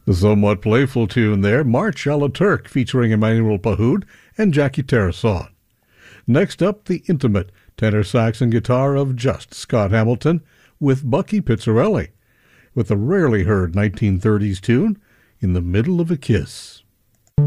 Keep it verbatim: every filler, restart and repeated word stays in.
A somewhat playful tune there, March a la Turk, featuring Emmanuel Pahoud and Jackie Tarasson. Next up, the intimate tenor sax and guitar of just Scott Hamilton with Bucky Pizzarelli, with a rarely heard nineteen thirties tune, In the Middle of a Kiss.